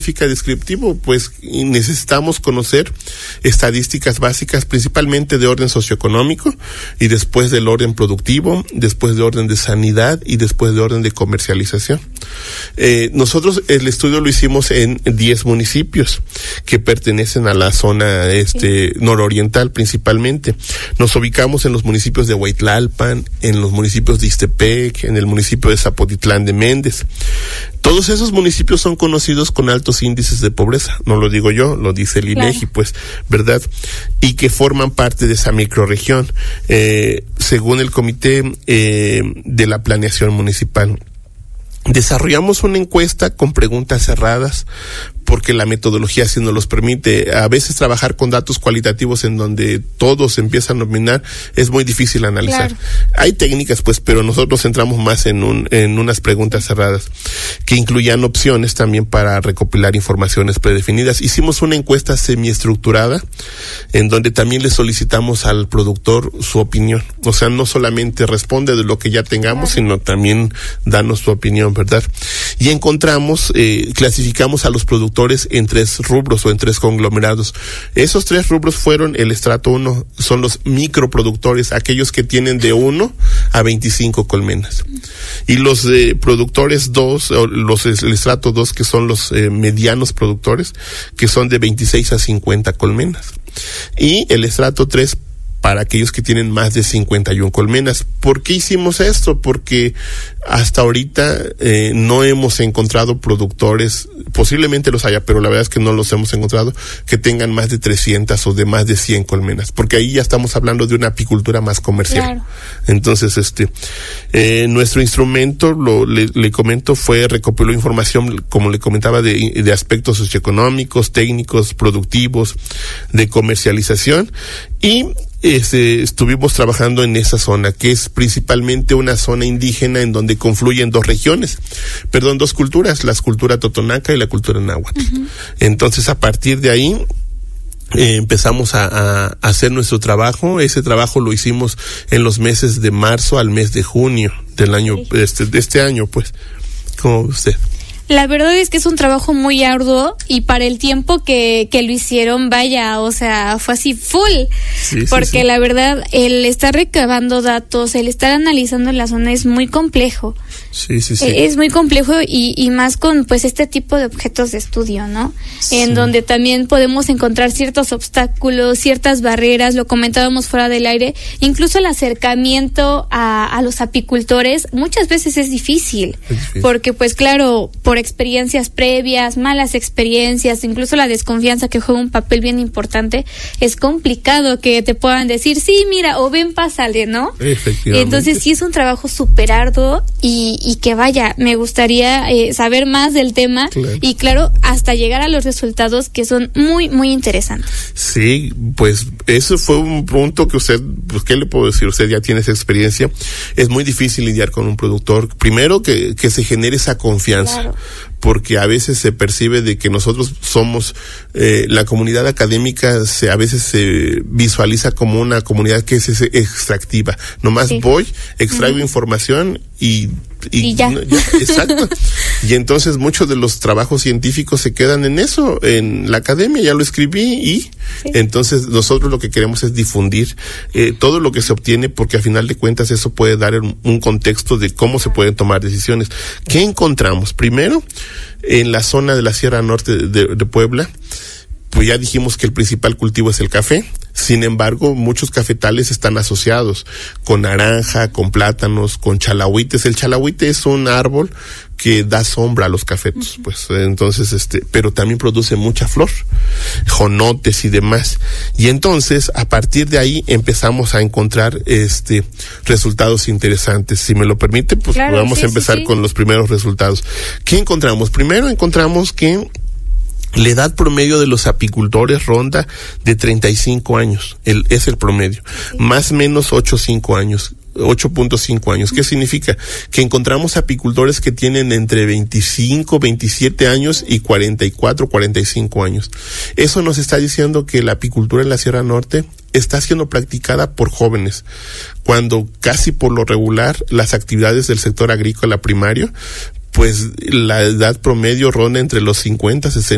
descriptivo, pues necesitamos conocer estadísticas básicas, principalmente de orden socioeconómico, y después del orden productivo, después de orden de sanidad y después de orden de comercialización. Nosotros el estudio lo hicimos en 10 municipios que pertenecen a la zona nororiental principalmente. Nos ubicamos en los municipios de Huaytlalpan, en los municipios de Ixtepec, en el municipio de Zapotitlán de Méndez. Todos esos municipios son conocidos con altos índices de pobreza, no lo digo yo, lo dice el INEGI, pues, ¿verdad? Y que forman parte de esa microrregión, según el Comité de la Planeación Municipal. Desarrollamos una encuesta con preguntas cerradas, porque la metodología así nos los permite. A veces trabajar con datos cualitativos en donde todos empiezan a nominar es muy difícil analizar. Claro. Hay técnicas, pues, pero nosotros centramos más en unas preguntas cerradas que incluían opciones también para recopilar informaciones predefinidas. Hicimos una encuesta semiestructurada en donde también le solicitamos al productor su opinión. O sea, no solamente responde de lo que ya tengamos, sino también danos tu opinión, ¿verdad? Y encontramos, clasificamos a los productores en 3 rubros o en 3 conglomerados. Esos 3 rubros fueron el estrato 1, son los microproductores, aquellos que tienen de 1 a 25 colmenas. Y los productores 2, o el estrato 2, que son los medianos productores, que son de 26 a 50 colmenas. Y el estrato 3 para aquellos que tienen más de 51 colmenas. ¿Por qué hicimos esto? Porque hasta ahorita no hemos encontrado productores, posiblemente los haya, pero la verdad es que no los hemos encontrado, que tengan más de 300 o de más de 100 colmenas, porque ahí ya estamos hablando de una apicultura más comercial. Claro. Entonces, nuestro instrumento, le comento, recopiló información, como le comentaba, de aspectos socioeconómicos, técnicos, productivos, de comercialización, y estuvimos trabajando en esa zona, que es principalmente una zona indígena en donde confluyen 2 culturas, la cultura totonaca y la cultura náhuatl. Uh-huh. Entonces, a partir de ahí, empezamos a hacer nuestro trabajo. Ese trabajo lo hicimos en los meses de marzo al mes de junio del año, de este año, pues, como usted. La verdad es que es un trabajo muy arduo, y para el tiempo que lo hicieron, vaya, o sea, fue así full, porque la verdad, el estar recabando datos, el estar analizando la zona es muy complejo. Es muy complejo, y más con, pues, este tipo de objetos de estudio, ¿no? En donde también podemos encontrar ciertos obstáculos, ciertas barreras, lo comentábamos fuera del aire, incluso el acercamiento a los apicultores muchas veces es difícil, porque, pues, claro, por experiencias previas, malas experiencias, incluso la desconfianza, que juega un papel bien importante, es complicado que te puedan decir, sí, mira, o ven, pásale, ¿no? Efectivamente. Entonces sí es un trabajo súper arduo, y que vaya, me gustaría saber más del tema, claro. Y claro, hasta llegar a los resultados, que son muy, muy interesantes. Sí, pues eso fue un punto que usted, pues, ¿qué le puedo decir? Usted ya tiene esa experiencia. Es muy difícil lidiar con un productor. Primero, que se genere esa confianza. Claro. Porque a veces se percibe de que nosotros somos, la comunidad académica a veces se visualiza como una comunidad que es extractiva. Nomás voy, extraigo información y ya. Exacto. Y entonces muchos de los trabajos científicos se quedan en eso, en la academia, ya lo escribí, entonces nosotros lo que queremos es difundir todo lo que se obtiene, porque a final de cuentas eso puede dar un contexto de cómo se pueden tomar decisiones. ¿Qué encontramos? Primero, en la zona de la Sierra Norte de Puebla, pues ya dijimos que el principal cultivo es el café. Sin embargo, muchos cafetales están asociados con naranja, con plátanos, con chalahuites. El chalahuite es un árbol que da sombra a los cafetos, pues, entonces, pero también produce mucha flor, jonotes y demás. Y entonces, a partir de ahí, empezamos a encontrar, resultados interesantes. Si me lo permite, pues, claro, vamos a empezar con los primeros resultados. ¿Qué encontramos? Primero encontramos que la edad promedio de los apicultores ronda de 35 años, es el promedio, más o menos 8.5 años. ¿Qué significa? Que encontramos apicultores que tienen entre 25, 27 años y 44, 45 años. Eso nos está diciendo que la apicultura en la Sierra Norte está siendo practicada por jóvenes, cuando casi por lo regular las actividades del sector agrícola primario, pues la edad promedio ronda entre los 50, 60